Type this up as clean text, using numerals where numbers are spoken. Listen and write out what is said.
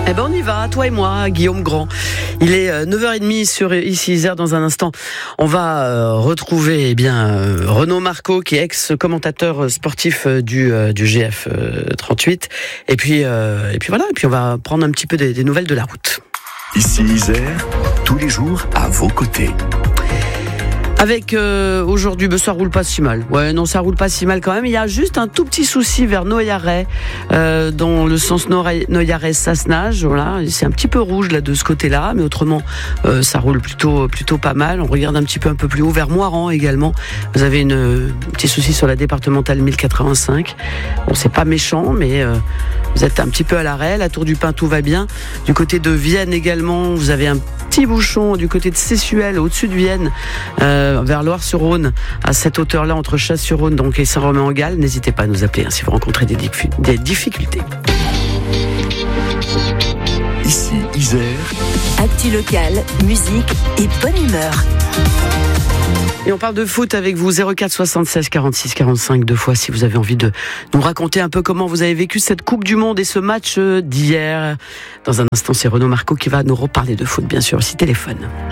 Eh ben on y va, toi et moi, Guillaume Grand. Il est 9h30 sur ici Isère. Dans un instant, on va retrouver Renaud Marco, qui est ex-commentateur sportif du GF 38. Et puis voilà, et puis on va prendre un petit peu des nouvelles de la route. Ici Isère, tous les jours à vos côtés. Avec aujourd'hui, ça roule pas si mal. Ouais, non, ça roule pas si mal quand même. Il y a juste un tout petit souci vers Noyaret, dans le sens Noyaret-Sassenage. Voilà, c'est un petit peu rouge là de ce côté-là, mais autrement, ça roule plutôt pas mal. On regarde un peu plus haut vers Moiran également. Vous avez un petit souci sur la départementale 1085. Bon, c'est pas méchant, mais vous êtes un petit peu à l'arrêt. La Tour du Pin, tout va bien. Du côté de Vienne également, vous avez un petit bouchon du côté de Sessuel, au-dessus de Vienne, vers Loire-sur-Rhône, à cette hauteur-là, entre Chasse-sur-Rhône donc, et Saint-Romain-en-Galles. N'hésitez pas à nous appeler si vous rencontrez des difficultés. Ici Isère. Actu locale, musique et bonne humeur. Et on parle de foot avec vous, 04 76 46 45 deux fois, si vous avez envie de nous raconter un peu comment vous avez vécu cette Coupe du Monde et ce match d'hier. Dans un instant, c'est Renaud Marco qui va nous reparler de foot, bien sûr, aussi téléphone.